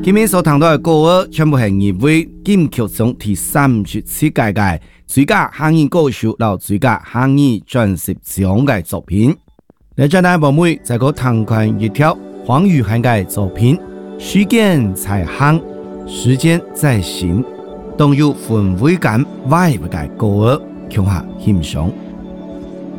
今日所談到嘅歌兒，全部係入圍金曲獎第37屆嘅最佳客語歌手同最佳客語專輯獎嘅作品。嚟將大寶妹在個彈看一條黃宇涵嘅作品，時間在行，時間在行，都有氛圍感 vibe 嘅歌兒，向下欣賞。